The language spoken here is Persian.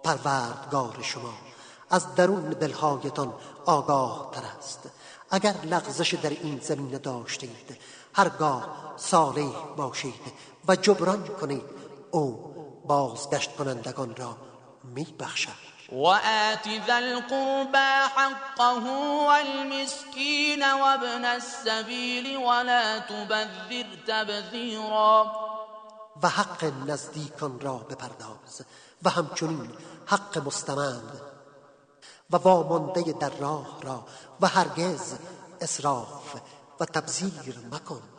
پروردگار شما از درون دلهایتان آگاه تر است. اگر لغزش در این زمینه داشتید، هرگاه صالح باشید و جبران کنید، او بازگشت کنندگان را می بخشد. وآت ذا القربى حقه والمسكين وابن السبيل ولا تبذر تبذيرا. و حق نزدیکان را بپرداز و همچنین حق مستمند و وامانده در راه را و هرگز اسراف و تبذیر مکن.